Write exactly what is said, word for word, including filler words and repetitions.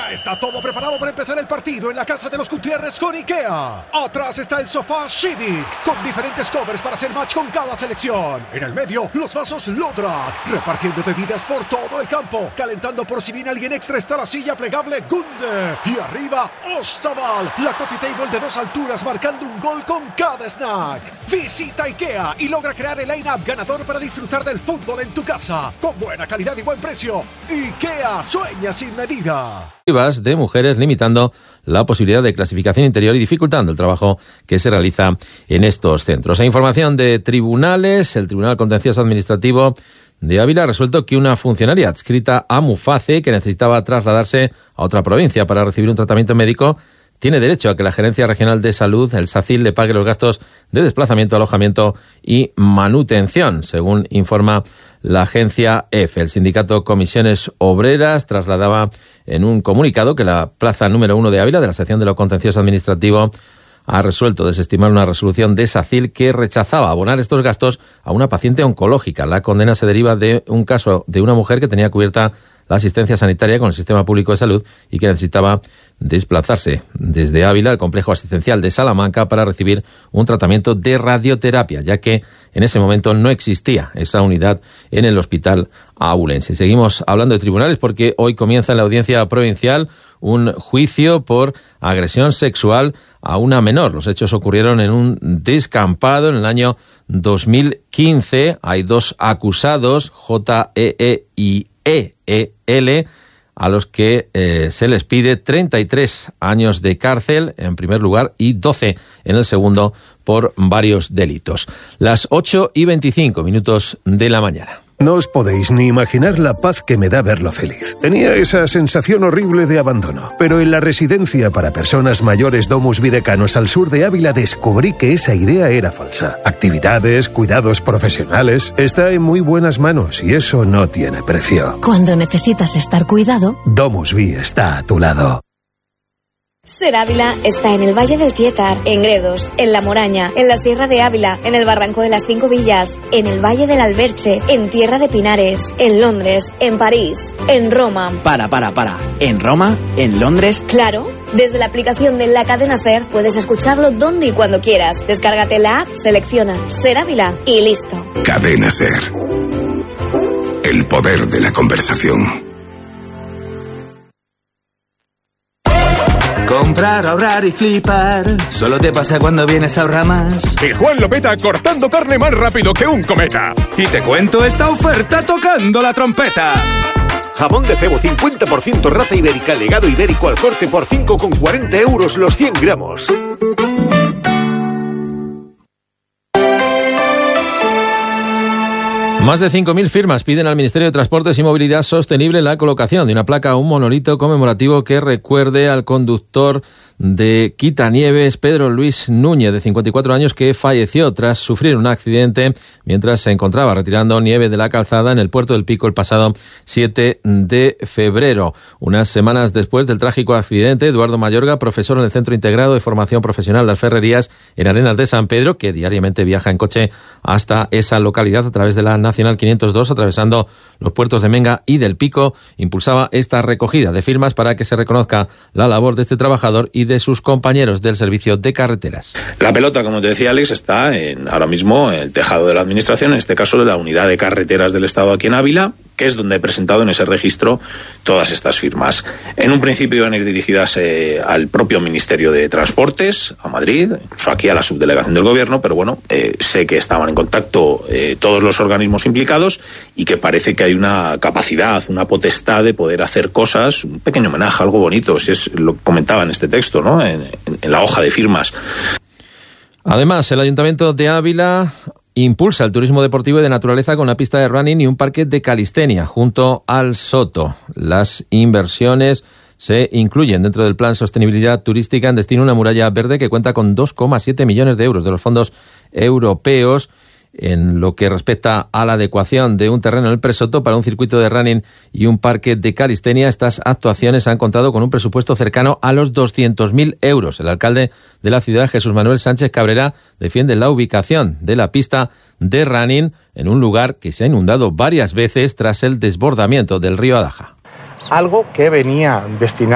Ya está todo preparado para empezar el partido en la casa de los Gutiérrez con IKEA. Atrás está el sofá Civic, con diferentes covers para hacer match con cada selección. En el medio, los vasos Lodrat, repartiendo bebidas por todo el campo. Calentando por si viene alguien extra está la silla plegable Gunde. Y arriba, Ostaval, la coffee table de dos alturas marcando un gol con cada snack. Visita IKEA y logra crear el line-up ganador para disfrutar del fútbol en tu casa. Con buena calidad y buen precio. IKEA, sueña sin medida. De mujeres, limitando la posibilidad de clasificación interior y dificultando el trabajo que se realiza en estos centros. A información de tribunales, el Tribunal Contencioso Administrativo de Ávila ha resuelto que una funcionaria adscrita a Muface, que necesitaba trasladarse a otra provincia para recibir un tratamiento médico, tiene derecho a que la Gerencia Regional de Salud, el SACIL, le pague los gastos de desplazamiento, alojamiento y manutención, según informa la agencia EFE. El sindicato Comisiones Obreras trasladaba en un comunicado que la plaza número uno de Ávila, de la sección de lo contencioso administrativo, ha resuelto desestimar una resolución de SACIL que rechazaba abonar estos gastos a una paciente oncológica. La condena se deriva de un caso de una mujer que tenía cubierta la asistencia sanitaria con el Sistema Público de Salud y que necesitaba desplazarse desde Ávila al complejo asistencial de Salamanca para recibir un tratamiento de radioterapia, ya que en ese momento no existía esa unidad en el hospital abulense. Seguimos hablando de tribunales porque hoy comienza en la audiencia provincial un juicio por agresión sexual a una menor. Los hechos ocurrieron en un descampado en el año dos mil quince. Hay dos acusados, J E E y E E L, a los que eh, se les pide treinta y tres años de cárcel en primer lugar y doce en el segundo por varios delitos. Las ocho y veinticinco minutos de la mañana. No os podéis ni imaginar la paz que me da verlo feliz. Tenía esa sensación horrible de abandono. Pero en la residencia para personas mayores Domus Videcanos al sur de Ávila descubrí que esa idea era falsa. Actividades, cuidados profesionales, está en muy buenas manos y eso no tiene precio. Cuando necesitas estar cuidado, Domus Vi está a tu lado. Ser Ávila está en el Valle del Tietar, en Gredos, en La Moraña, en la Sierra de Ávila, en el Barranco de las Cinco Villas, en el Valle del Alberche, en Tierra de Pinares, en Londres, en París, en Roma. Para, para, para. ¿En Roma? ¿En Londres? Claro. Desde la aplicación de la cadena SER puedes escucharlo donde y cuando quieras. Descárgate la app, selecciona Ser Ávila y listo. Cadena SER. El poder de la conversación. Comprar, ahorrar y flipar. Solo te pasa cuando vienes a Ahorramás. Y Juan lo peta cortando carne más rápido que un cometa. Y te cuento esta oferta tocando la trompeta. Jamón de cebo cincuenta por ciento raza ibérica, legado ibérico al corte por cinco con cuarenta euros los cien gramos. Más de cinco mil firmas piden al Ministerio de Transportes y Movilidad Sostenible la colocación de una placa o un monolito conmemorativo que recuerde al conductor de Quitanieves, Pedro Luis Núñez, de cincuenta y cuatro años, que falleció tras sufrir un accidente mientras se encontraba retirando nieve de la calzada en el Puerto del Pico el pasado siete de febrero. Unas semanas después del trágico accidente, Eduardo Mayorga, profesor en el Centro Integrado de Formación Profesional Las Ferrerías en Arenas de San Pedro, que diariamente viaja en coche hasta esa localidad a través de la Nacional quinientos dos, atravesando los puertos de Menga y del Pico, impulsaba esta recogida de firmas para que se reconozca la labor de este trabajador y de sus compañeros del servicio de carreteras. La pelota, como te decía Alex, está en, ahora mismo en el tejado de la Administración, en este caso de la Unidad de Carreteras del Estado aquí en Ávila, que es donde he presentado en ese registro todas estas firmas. En un principio iban a ir dirigidas eh, al propio Ministerio de Transportes, a Madrid, incluso aquí a la subdelegación del Gobierno, pero bueno, eh, sé que estaban en contacto eh, todos los organismos implicados y que parece que hay una capacidad, una potestad de poder hacer cosas, un pequeño homenaje, algo bonito, si es lo que comentaba en este texto, ¿no? en, en, en la hoja de firmas. Además, el Ayuntamiento de Ávila impulsa el turismo deportivo y de naturaleza con una pista de running y un parque de calistenia junto al Soto. Las inversiones se incluyen dentro del Plan Sostenibilidad Turística en destino a una muralla verde que cuenta con dos coma siete millones de euros de los fondos europeos en lo que respecta a la adecuación de un terreno en el Presoto para un circuito de running y un parque de calistenia. Estas actuaciones han contado con un presupuesto cercano a los doscientos mil euros. El alcalde de la ciudad, Jesús Manuel Sánchez Cabrera, defiende la ubicación de la pista de running en un lugar que se ha inundado varias veces tras el desbordamiento del río Adaja. Algo que venía destinado